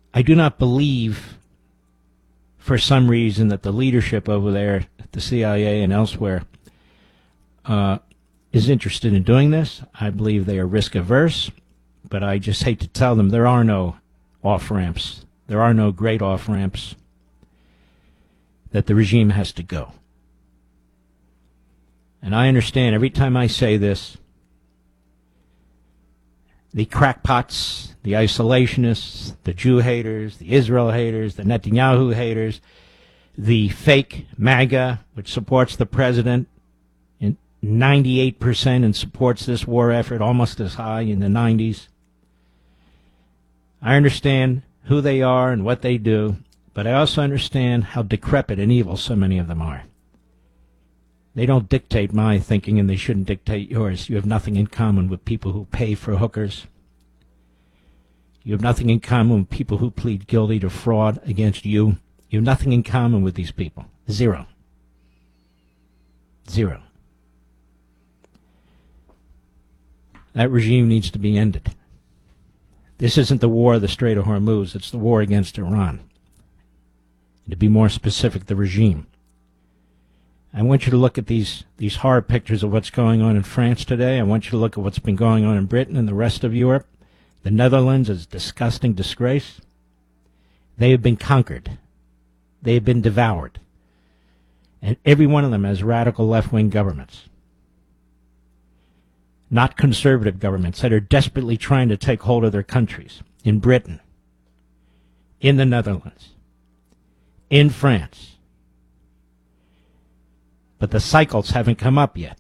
I do not believe, for some reason, that the leadership over there at the CIA and elsewhere is interested in doing this. I believe they are risk averse, but I just hate to tell them there are no off-ramps. There are no great off-ramps, that the regime has to go. And I understand every time I say this, the crackpots, the isolationists, the Jew haters, the Israel haters, the Netanyahu haters, the fake MAGA, which supports the president in 98% and supports this war effort almost as high in the 90s. I understand who they are and what they do, but I also understand how decrepit and evil so many of them are. They don't dictate my thinking, and they shouldn't dictate yours. You have nothing in common with people who pay for hookers. You have nothing in common with people who plead guilty to fraud against you. You have nothing in common with these people. Zero. Zero. That regime needs to be ended. This isn't the war of the Strait of Hormuz. It's the war against Iran. And to be more specific, the regime. I want you to look at these horror pictures of what's going on in France today. I want you to look at what's been going on in Britain and the rest of Europe. The Netherlands is a disgusting disgrace. They have been conquered. They have been devoured. And every one of them has radical left-wing governments. Not conservative governments that are desperately trying to take hold of their countries. In Britain, in the Netherlands, in France. But the cycles haven't come up yet.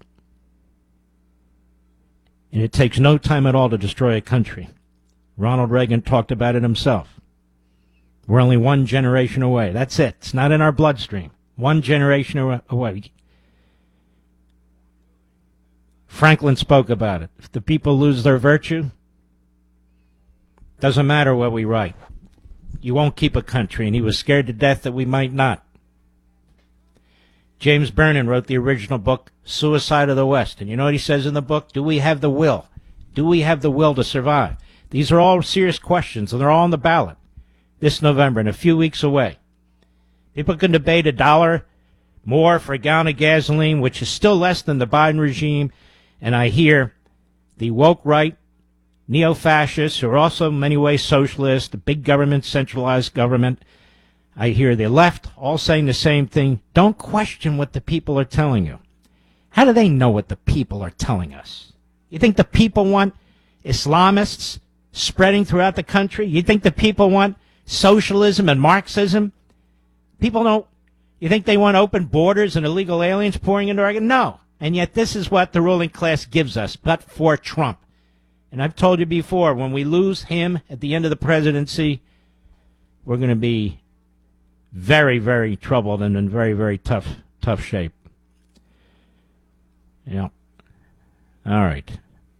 And it takes no time at all to destroy a country. Ronald Reagan talked about it himself. We're only one generation away. That's it. It's not in our bloodstream. One generation away. Franklin spoke about it. If the people lose their virtue, doesn't matter what we write. You won't keep a country, and he was scared to death that we might not. James Burnham wrote the original book, Suicide of the West. And you know what he says in the book? Do we have the will? Do we have the will to survive? These are all serious questions, and they're all on the ballot this November and a few weeks away. People can debate $1 more for a gallon of gasoline, which is still less than the Biden regime. And I hear the woke right, neo-fascists, who are also in many ways socialists, the big government, centralized government. I hear the left all saying the same thing. Don't question what the people are telling you. How do they know what the people are telling us? You think the people want Islamists spreading throughout the country? You think the people want socialism and Marxism? People don't. You think they want open borders and illegal aliens pouring into our country? No. And yet this is what the ruling class gives us, but for Trump. And I've told you before, when we lose him at the end of the presidency, we're going to be very, very troubled and in very, very tough shape. Yeah. All right.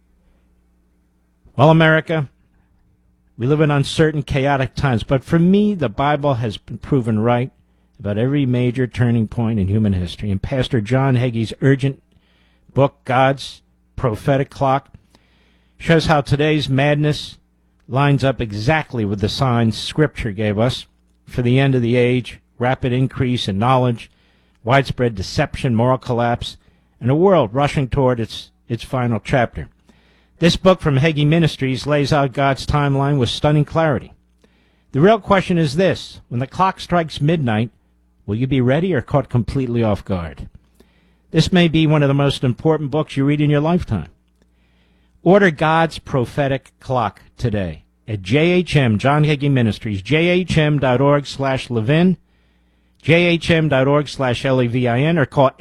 Well, America, we live in uncertain, chaotic times. But for me, the Bible has been proven right about every major turning point in human history. And Pastor John Hagee's urgent book, God's Prophetic Clock, shows how today's madness lines up exactly with the signs Scripture gave us for the end of the age, rapid increase in knowledge, widespread deception, moral collapse, and a world rushing toward its final chapter. This book from Hagee Ministries lays out God's timeline with stunning clarity. The real question is this: when the clock strikes midnight, will you be ready or caught completely off guard? This may be one of the most important books you read in your lifetime. Order God's Prophetic Clock today at JHM, John Hagee Ministries, jhm.org/Levin, jhm.org/Levin, or call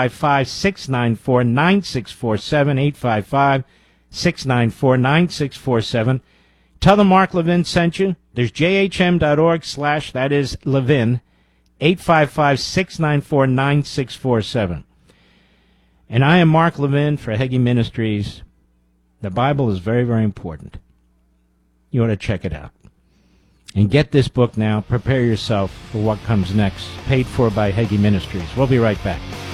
855-694-9647, 855-694-9647. Tell them Mark Levin sent you. There's jhm.org/ that is Levin, 855-694-9647. And I am Mark Levin for Hagee Ministries. The Bible is very, very important. You ought to check it out. And get this book now. Prepare yourself for what comes next. Paid for by Hagee Ministries. We'll be right back.